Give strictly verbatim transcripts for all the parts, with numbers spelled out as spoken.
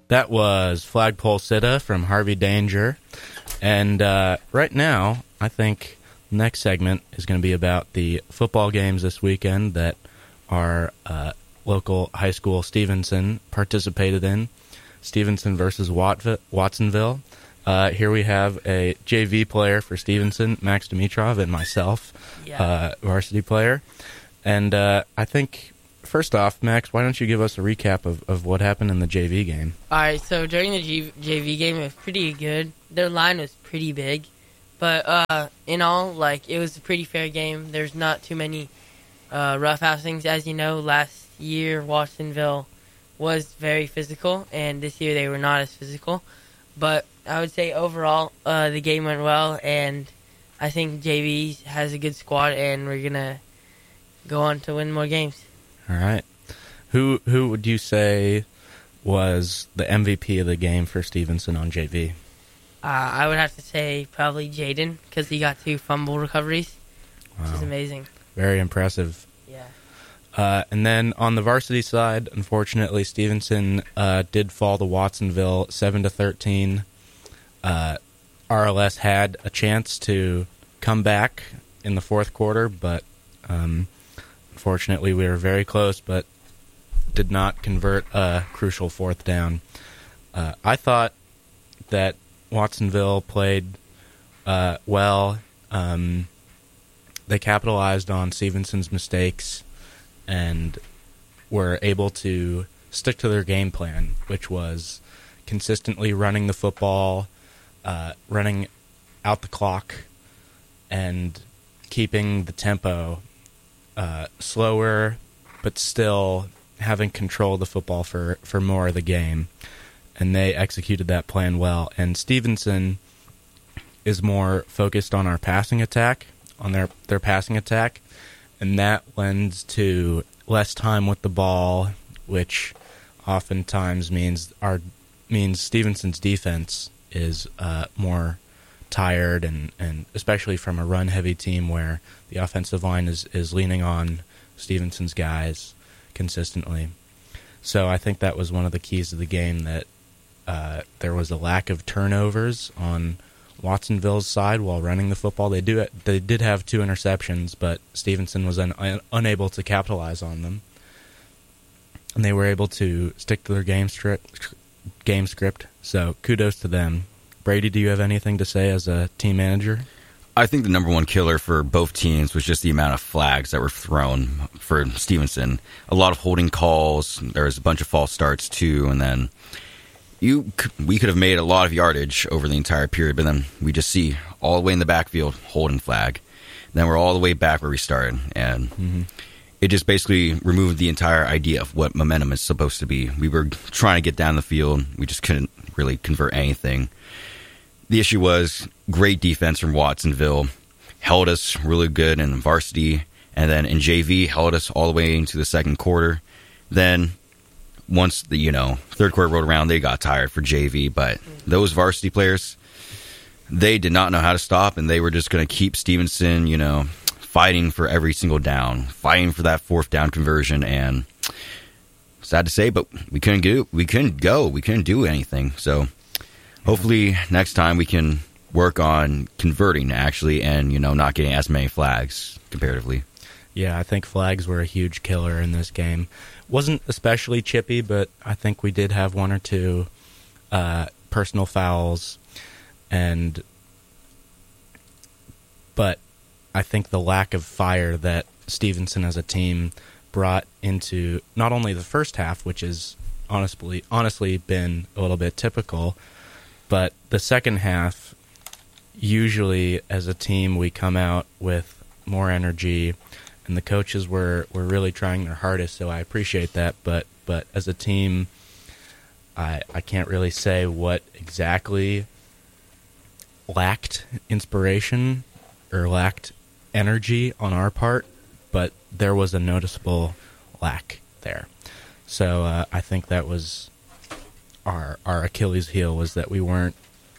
That was Flagpole Sitta from Harvey Danger. And uh, right now, I think the next segment is going to be about the football games this weekend that our uh, local high school, Stevenson, participated in. Stevenson versus Watt- Watsonville. Uh, here we have a J V player for Stevenson, Max Dimitrov, and myself, yeah. uh, varsity player. And uh, I think... First off, Max, why don't you give us a recap of, of what happened in the J V game? All right, so during the G- J V game, it was pretty good. Their line was pretty big. But uh, in all, like, it was a pretty fair game. There's not too many uh, roughhousings. As you know, last year, Watsonville was very physical, and this year they were not as physical. But I would say overall, uh, the game went well, and I think J V has a good squad, and we're going to go on to win more games. All right. Who who would you say was the M V P of the game for Stevenson on J V? Uh, I would have to say probably Jaden, because he got two fumble recoveries, Wow. which is amazing. Very impressive. Yeah. Uh, and then on the varsity side, unfortunately, Stevenson uh, did fall to Watsonville seven to thirteen. Uh, R L S had a chance to come back in the fourth quarter, but... Um, Unfortunately, we were very close, but did not convert a crucial fourth down. Uh, I thought that Watsonville played uh, well. Um, they capitalized on Stevenson's mistakes and were able to stick to their game plan, which was consistently running the football, uh, running out the clock, and keeping the tempo Uh, slower, but still having control of the football for, for more of the game. And they executed that plan well. And Stevenson is more focused on our passing attack, on their, their passing attack, and that lends to less time with the ball, which oftentimes means our means Stevenson's defense is uh, more tired, and, and especially from a run-heavy team where the offensive line is, is leaning on Stevenson's guys consistently. So I think that was one of the keys to the game, that uh, there was a lack of turnovers on Watsonville's side while running the football. They do they did have two interceptions, but Stevenson was un, un, unable to capitalize on them. And they were able to stick to their game, stri- game script, so kudos to them. Brady, do you have anything to say as a team manager? I think the number one killer for both teams was just the amount of flags that were thrown for Stevenson. A lot of holding calls. There was a bunch of false starts, too. And then you, we could have made a lot of yardage over the entire period, but then we just see all the way in the backfield, holding flag. Then we're all the way back where we started. And mm-hmm. it just basically removed the entire idea of what momentum is supposed to be. We were trying to get down the field. We just couldn't really convert anything. The issue was great defense from Watsonville, held us really good in varsity, and then in J V held us all the way into the second quarter. Then once the you know third quarter rolled around, they got tired for J V, but those varsity players, they did not know how to stop, and they were just going to keep Stevenson, you know, fighting for every single down, fighting for that fourth down conversion, and sad to say, but we couldn't do we couldn't go, we couldn't do anything. So hopefully next time we can work on converting, actually, and, you know, not getting as many flags comparatively. Yeah, I think flags were a huge killer in this game. Wasn't especially chippy, but I think we did have one or two uh, personal fouls. And but I think the lack of fire that Stevenson as a team brought into not only the first half, which has honestly, honestly been a little bit typical, but the second half, usually as a team, we come out with more energy, and the coaches were, were really trying their hardest, so I appreciate that. But but as a team, I I can't really say what exactly lacked inspiration or lacked energy on our part, but there was a noticeable lack there. So uh, I think that was our our Achilles heel, was that we weren't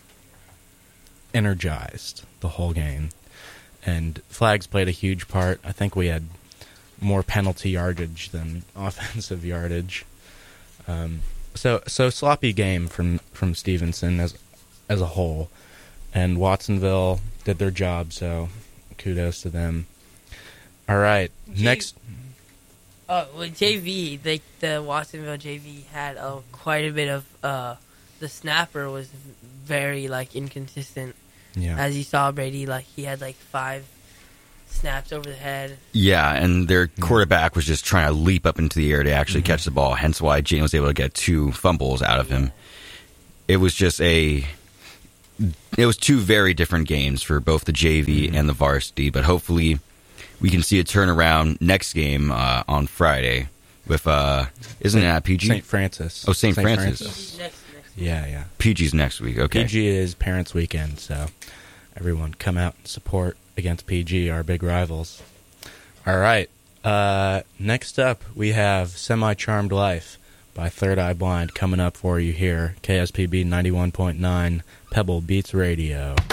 energized the whole game. And flags played a huge part. I think we had more penalty yardage than offensive yardage. Um, So so sloppy game from from Stevenson as as a whole, and Watsonville did their job. So kudos to them. All right, J- next. Oh, well, J V, they, the Watsonville J V had uh, quite a bit of. Uh, the snapper was very like inconsistent. Yeah. As you saw, Brady, like he had like five snaps over the head. Yeah, and their quarterback was just trying to leap up into the air to actually mm-hmm. catch the ball. Hence why Jane was able to get two fumbles out of him. It was just a. It was two very different games for both the J V mm-hmm. and the varsity, but hopefully we can see a turnaround next game uh, on Friday with, uh, isn't it at P G? Saint Francis. Oh, Saint Saint Francis. Francis. Next, next yeah, yeah. P G's next week, okay. P G is Parents' Weekend, so everyone come out and support against P G, our big rivals. All right. Uh, next up, we have Semi-Charmed Life by Third Eye Blind coming up for you here. K S P B ninety-one point nine Pebble Beats Radio.